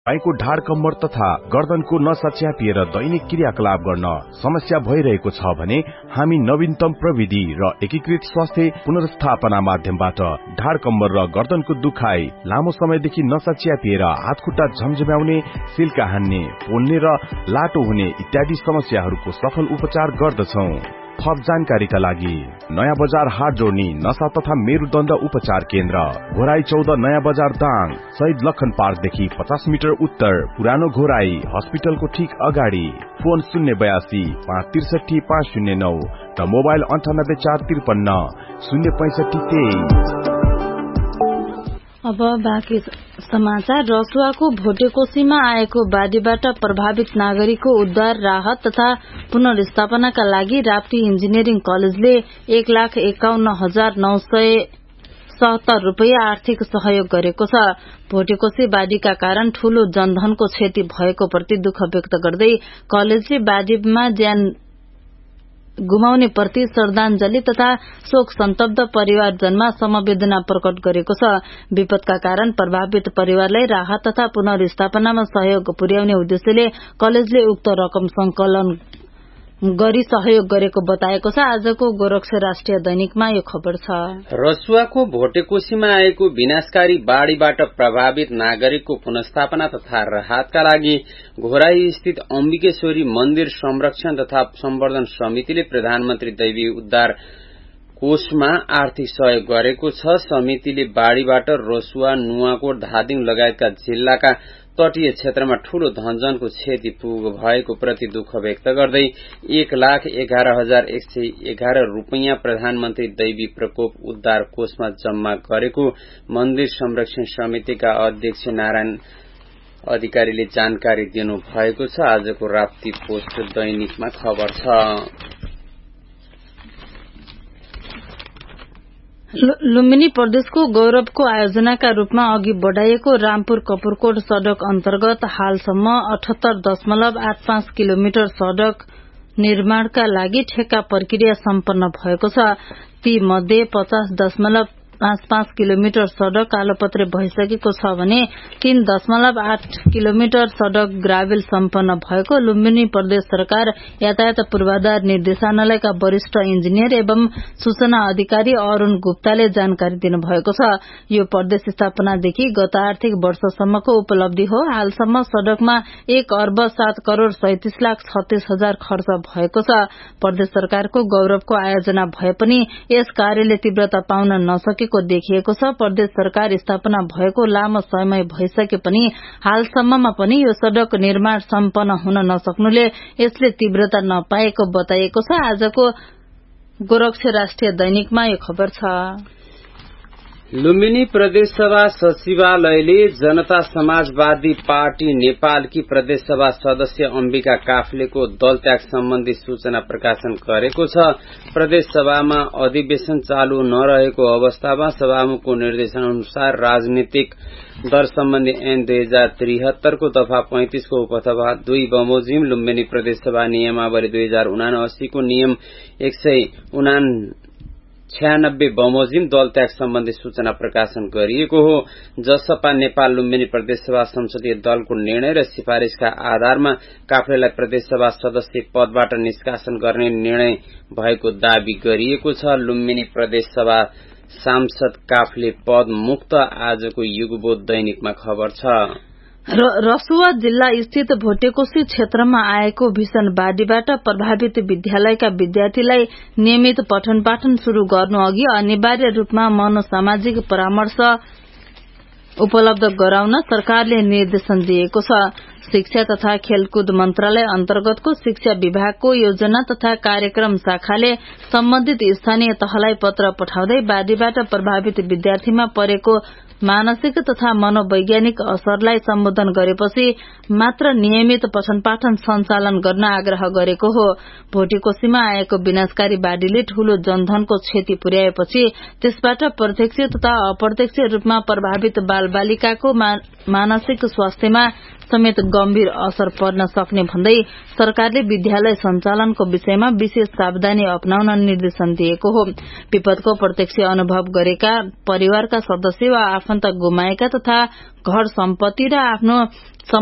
गाईको ढाड कम्मर तथा गर्दनको नसा च्यापिएर दैनिक क्रियाकलाप गर्न समस्या भइरहेको छ भने हामी नवीनतम प्रविधि र एकीकृत स्वास्थ्य पुनर्स्थापना माध्यमबाट ढाड कम्मर र गर्दनको दुखाइ, लामो समयदेखि नसा च्यापिएर हातखुट्टा झमझम्याउने, सिल्का हान्ने, पोल्ने र लाटो हुने इत्यादि समस्याहरूको सफल उपचार गर्दछौ। थप जानकारीका लागि नयाँ बजार हाट जोड्ने नशा तथा मेरुदण्ड उपचार केन्द्र, घोराई 14 नयाँ बजार दाङ, शहीद लखन पार्कदेखि 50 मिटर उत्तर, पुरानो घोराई हस्पिटलको ठीक अगाडि। फोन 082 563 509 र मोबाइल 98 453 065 23। अब बाँकी समाचार। रसुवाको भोटेकोसीमा आएको बाढीबाट प्रभावित नागरिकको उद्धार, राहत तथा पुनर्स्थापनाका लागि राप्ती इन्जिनियरिङ कलेजले 1,51,970 रुपैयाँ आर्थिक सहयोग गरेको छ। भोटेकोसी बाढीका कारण ठूलो जनधनको क्षति भएको प्रति दुःख व्यक्त गर्दै कलेजले बाढीमा ज्यान गुमाउने प्रति श्रद्धाञ्जली तथा शोक सन्तप्त परिवारजनमा समवेदना प्रकट गरेको छ। विपदका कारण प्रभावित परिवारलाई राहत तथा पुनर्स्थापनामा सहयोग पुर्याउने उद्देश्यले कलेजले उक्त रकम संकलन गरी सहयोग गरेको बताएको छ। आजको गोरक्ष राष्ट्रिय दैनिकमा यो खबर छ। रसुवाको भोटेकोसीमा आएको विनाशकारी बाढ़ीबाट प्रभावित नागरिकको पुनर्स्थापना तथा राहतका लागि घोराई स्थित अम्बिकेश्वरी मन्दिर संरक्षण तथा सम्वर्धन समितिले प्रधानमन्त्री दैवी उद्धार कोषमा आर्थिक सहयोग गरेको छ। समितिले बाढ़ीबाट रसुवा, नुवाकोट, धादिङ लगायतका जिल्लाका तटीय क्षेत्रमा ठूलो धनजनको क्षति भएको प्रति दुःख व्यक्त गर्दै 1,11,111 रुपैयाँ प्रधानमन्त्री दैवी प्रकोप उद्धार कोषमा जम्मा गरेको मन्दिर संरक्षण समितिका अध्यक्ष नारायण अधिकारीले जानकारी दिनु भएको छ। आजको राप्ती पोस्ट दैनिकमा खबर छ। लुम्बिनी प्रदेशको गौरवको आयोजनाका रूपमा अघि बढ़ाइएको रामपुर कपुरकोट सड़क अन्तर्गत हालसम्म 78.85 किलोमिटर सड़क निर्माणका लागि ठेक्का प्रक्रिया सम्पन्न भएको छ। ती मध्ये 50.55 किलोमिटर सड़क कालोपत्रे भइसकेको छ भने 3.8 किलोमिटर सड़क ग्राभेल सम्पन्न भएको लुम्बिनी प्रदेश सरकार यातायात पूर्वाधार निर्देशनालयका वरिष्ठ इन्जिनियर एवं सूचना अधिकारी अरूण गुप्ताले जानकारी दिनुभएको छ। यो प्रदेश स्थापनादेखि गत आर्थिक वर्षसम्मको उपलब्धि हो। हालसम्म सड़कमा 1,07,37,36,000 खर्च भएको छ। प्रदेश सरकारको गौरवको आयोजना भए पनि यस कार्यले तीव्रता पाउन नसकेको देखिएको छ। प्रदेश सरकार स्थापना भएको लामो समय भइसके पनि हालसम्ममा पनि यो सड़क निर्माण सम्पन्न हुन नसक्नुले यसले तीव्रता नपाएको बताइएको छ। आजको गोरक्ष राष्ट्रिय दैनिकमा यो खबर छ। लुम्बिनी प्रदेशसभा सचिवालयले जनता समाजवादी पार्टी नेपालकी प्रदेशसभा सदस्य अम्बिका काफ्लेको दल त्याग सम्बन्धी सूचना प्रकाशन गरेको छ। प्रदेशसभामा अधिवेशन चालू नरहेको अवस्थामा सभामुखको निर्देशन अनुसार राजनीतिक दर सम्बन्धी ऐन 2073 को दफा 35 को उपदफा 2 बमोजिम लुम्बिनी प्रदेशसभा नियमावली 2079 को नियम 196 बमोजिम दल त्याग सम्बन्धी सूचना प्रकाशन गरिएको हो। जसपा नेपाल लुम्बिनी प्रदेशसभा संसदीय दलको निर्णय र सिफारिशका आधारमा काफ्लेलाई प्रदेशसभा सदस्य पदबाट निष्कासन गर्ने निर्णय भएको दावी गरिएको छ। लुम्बिनी प्रदेशसभा सांसद काफ्ले पद मुक्त। आजको युगबोध दैनिकमा खबर छ। रसुवा जिल्ला स्थित भोटेकोसी क्षेत्रमा आएको भीषण बाढ़ीबाट प्रभावित विद्यालयका विद्यार्थीलाई नियमित पठन पाठन शुरू गर्नु अघि अनिवार्य रूपमा मनोसामाजिक परामर्श उपलब्ध गराउन सरकारले निर्देशन दिएको छ। शिक्षा तथा खेलकुद मन्त्रालय अन्तर्गतको शिक्षा विभागको योजना तथा कार्यक्रम शाखाले सम्बन्धित स्थानीय तहलाई पत्र पठाउँदै बाढ़ीबाट प्रभावित विद्यार्थीमा परेको मानसिक तथा मनोवैज्ञानिक असरलाई सम्बोधन गरेपछि मात्र नियमित पठन पाठन सञ्चालन गर्न आग्रह गरेको हो। भोटेकोसीमा आएको विनाशकारी बाढ़ीले ठूलो जनधनको क्षति पुर्याएपछि त्यसबाट प्रत्यक्ष तथा अप्रत्यक्ष रूपमा प्रभावित बाल बालिकाको मानसिक स्वास्थ्यमा समेत गम्भीर असर पर्न सक्ने भन्दै सरकारले विद्यालय सञ्चालनको विषयमा विशेष सावधानी अपनाउन निर्देशन दिएको हो। विपदको प्रत्यक्ष अनुभव गरेका परिवारका सदस्य वा आफन्त गुमाएका तथा घर सम्पत्ति र आफ्नो